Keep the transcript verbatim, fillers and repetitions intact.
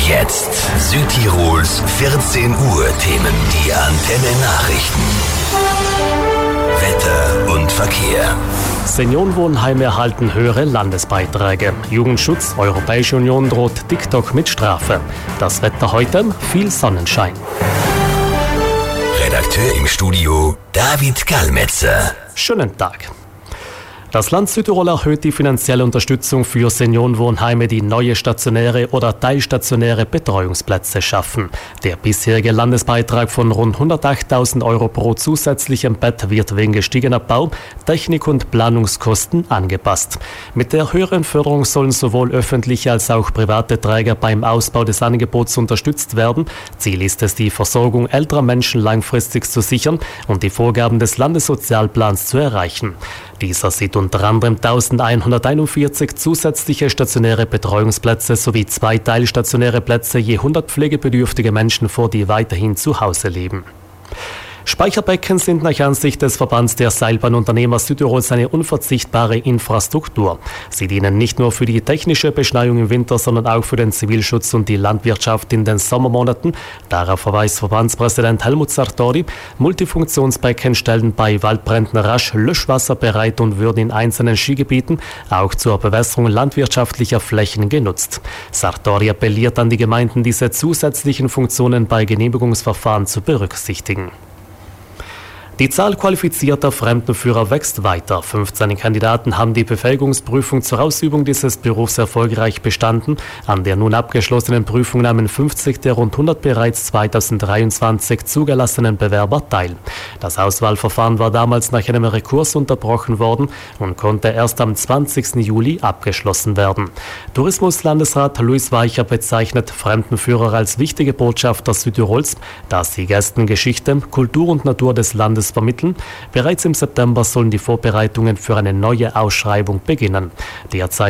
Jetzt Südtirols vierzehn Uhr Themen, die Antenne Nachrichten. Wetter und Verkehr. Seniorenwohnheime erhalten höhere Landesbeiträge. Jugendschutz, Europäische Union droht TikTok mit Strafe. Das Wetter heute, viel Sonnenschein. Redakteur im Studio David Gallmetzer. Schönen Tag. Das Land Südtirol erhöht die finanzielle Unterstützung für Seniorenwohnheime, die neue stationäre oder teilstationäre Betreuungsplätze schaffen. Der bisherige Landesbeitrag von rund hundertachttausend Euro pro zusätzlichem Bett wird wegen gestiegener Bau-, Technik- und Planungskosten angepasst. Mit der höheren Förderung sollen sowohl öffentliche als auch private Träger beim Ausbau des Angebots unterstützt werden. Ziel ist es, die Versorgung älterer Menschen langfristig zu sichern und die Vorgaben des Landessozialplans zu erreichen. Dieser sieht unter anderem eintausendeinhunderteinundvierzig zusätzliche stationäre Betreuungsplätze sowie zwei teilstationäre Plätze je hundert pflegebedürftige Menschen vor, die weiterhin zu Hause leben. Speicherbecken sind nach Ansicht des Verbands der Seilbahnunternehmer Südtirols eine unverzichtbare Infrastruktur. Sie dienen nicht nur für die technische Beschneiung im Winter, sondern auch für den Zivilschutz und die Landwirtschaft in den Sommermonaten. Darauf verweist Verbandspräsident Helmut Sartori. Multifunktionsbecken stellen bei Waldbränden rasch Löschwasser bereit und würden in einzelnen Skigebieten auch zur Bewässerung landwirtschaftlicher Flächen genutzt. Sartori appelliert an die Gemeinden, diese zusätzlichen Funktionen bei Genehmigungsverfahren zu berücksichtigen. Die Zahl qualifizierter Fremdenführer wächst weiter. fünfzehn Kandidaten haben die Befähigungsprüfung zur Ausübung dieses Berufs erfolgreich bestanden. An der nun abgeschlossenen Prüfung nahmen fünfzig der rund hundert bereits zweitausenddreiundzwanzig zugelassenen Bewerber teil. Das Auswahlverfahren war damals nach einem Rekurs unterbrochen worden und konnte erst am zwanzigsten Juli abgeschlossen werden. Tourismuslandesrat Luis Weicher bezeichnet Fremdenführer als wichtige Botschafter Südtirols, da sie Gästen Geschichte, Kultur und Natur des Landes vermitteln. Bereits im September sollen die Vorbereitungen für eine neue Ausschreibung beginnen. Derzeit